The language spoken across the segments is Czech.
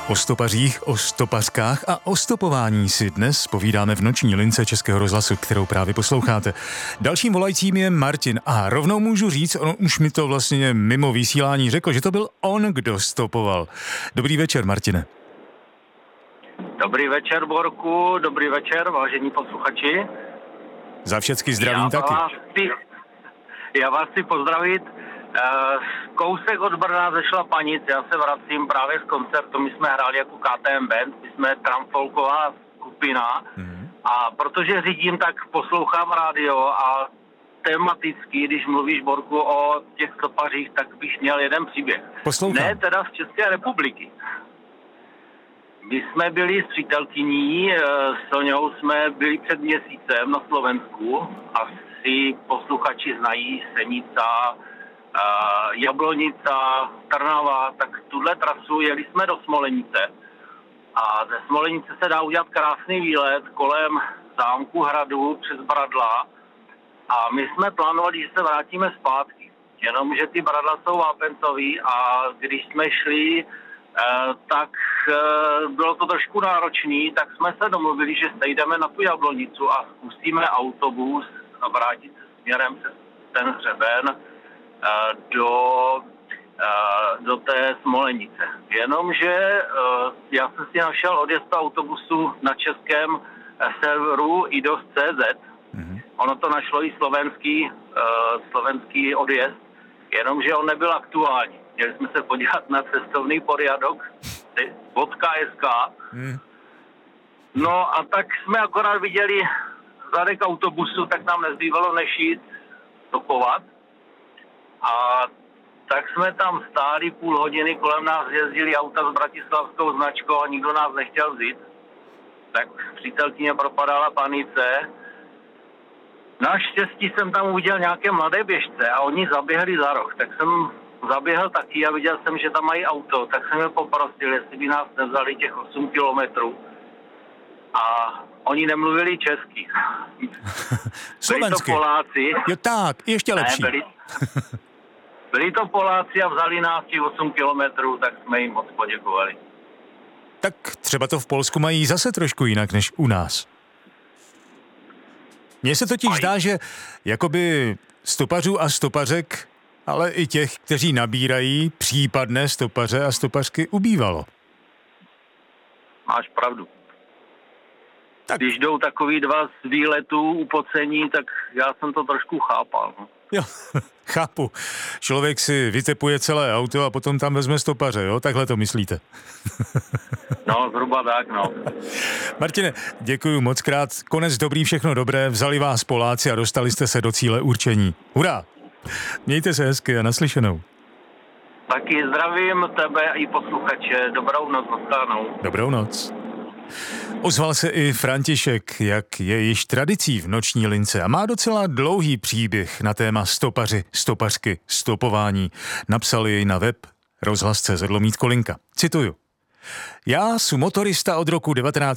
O stopařích, o stopařkách a o stopování si dnes povídáme v noční lince Českého rozhlasu, kterou právě posloucháte. Dalším volajícím je Martin a rovnou můžu říct, on už mi to vlastně mimo vysílání řekl, že to byl on, kdo stopoval. Dobrý večer, Martine. Dobrý večer, Borku, dobrý večer, vážení posluchači. Za všecky zdravím taky. Já vás chci pozdravit. Kousek od Brna ze Šlapanic, já se vracím právě z koncertu, my jsme hráli jako KTM Band, my jsme trampfolková skupina a protože řídím, tak poslouchám rádio a tematicky, když mluvíš, Borku, o těch stopařích, tak bych měl jeden příběh. Poslouchám. Ne teda z České republiky. My jsme byli s přítelkyní, s Soňou jsme byli před měsícem na Slovensku, asi posluchači znají Senica, Jablonica, Trnava, tak tuhle trasu jeli jsme do Smolenice a ze Smolenice se dá udělat krásný výlet kolem zámku Hradu přes Bradla a my jsme plánovali, že se vrátíme zpátky, jenomže ty Bradla jsou vápencový a když jsme šli, tak bylo to trošku náročný, tak jsme se domluvili, že sejdeme na tu Jablonicu a zkusíme autobus a vrátit se směrem přes ten hřeben do té Smolenice. Jenomže já jsem si našel odjezd autobusu na českém serveru idos.cz. Ono to našlo i slovenský odjezd, jenomže on nebyl aktuální. Měli jsme se podívat na cestovný poriadok .sk. No a tak jsme akorát viděli zadek autobusu, tak nám nezbývalo než jít stopovat. A tak jsme tam stáli půl hodiny, kolem nás jezdili auta s bratislavskou značkou a nikdo nás nechtěl vzít. Tak přítelkyně propadala panice. Naštěstí jsem tam uviděl nějaké mladé běžce a oni zaběhli za roh. Tak jsem zaběhl taky a viděl jsem, že tam mají auto. Tak jsem je poprosil, jestli by nás nevzali těch 8 kilometrů. A oni nemluvili česky. Slovensky. Byli to Poláci. Jo tak, ještě lepší. Ne, byli to Poláci a vzali nás těch 8 kilometrů, tak jsme jim moc poděkovali. Tak třeba to v Polsku mají zase trošku jinak než u nás. Mně se totiž zdá, že jakoby stopařů a stopařek, ale i těch, kteří nabírají případné stopaře a stopařky, ubývalo. Máš pravdu. Tak. Když jdou takový dva z výletů upocení, tak já jsem to trošku chápal. No. Jo, chápu. Člověk si vytepuje celé auto a potom tam vezme stopaře, jo? Takhle to myslíte? No, zhruba tak, no. Martine, děkuju moc krát. Konec dobrý, všechno dobré. Vzali vás Poláci a dostali jste se do cíle určení. Hurá! Mějte se hezky a naslyšenou. Taky zdravím tebe i posluchače. Dobrou noc, nashledanou. Dobrou noc. Ozval se i František, jak je již tradicí v noční lince a má docela dlouhý příběh na téma stopaři, stopařky, stopování. Napsal jej na web rozhlas.cz/Linka. Cituju. Já jsem motorista od roku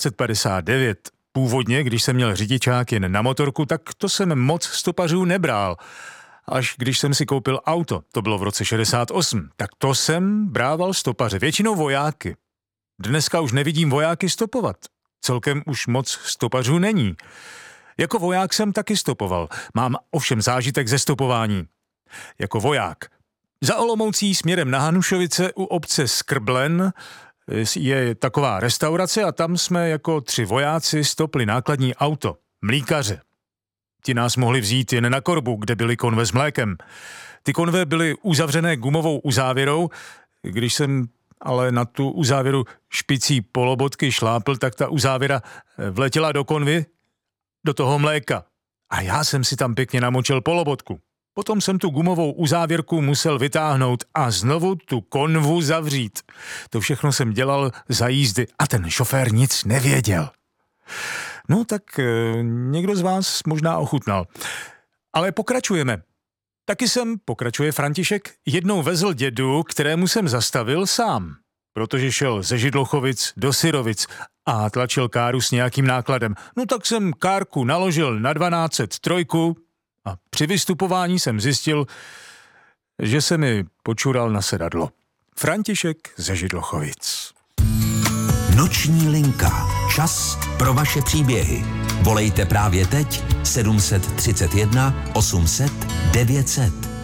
1959. Původně, když jsem měl řidičák jen na motorku, tak to jsem moc stopařů nebral. Až když jsem si koupil auto, to bylo v roce 68, tak to jsem brával stopaře, většinou vojáky. Dneska už nevidím vojáky stopovat. Celkem už moc stopařů není. Jako voják jsem taky stopoval. Mám ovšem zážitek ze stopování. Jako voják. Za Olomoucí směrem na Hanušovice u obce Skrblen je taková restaurace a tam jsme jako 3 vojáci stopli nákladní auto. Mlýkaře. Ti nás mohli vzít jen na korbu, kde byly konve s mlékem. Ty konve byly uzavřené gumovou uzávěrou. Když jsem ale na tu uzávěru špicí polobotky šlápl, tak ta uzávěra vletěla do konvy, do toho mléka. A já jsem si tam pěkně namočil polobotku. Potom jsem tu gumovou uzávěrku musel vytáhnout a znovu tu konvu zavřít. To všechno jsem dělal za jízdy a ten šofér nic nevěděl. No tak někdo z vás možná ochutnal. Ale pokračujeme. Taky jsem, pokračuje František, jednou vezl dědu, kterému jsem zastavil sám, protože šel ze Židlochovic do Syrovic a tlačil káru s nějakým nákladem. No tak jsem kárku naložil na 1203 a při vystupování jsem zjistil, že se mi počural na sedadlo. František ze Židlochovic. Noční linka. Čas pro vaše příběhy. Volejte právě teď 731 800 900.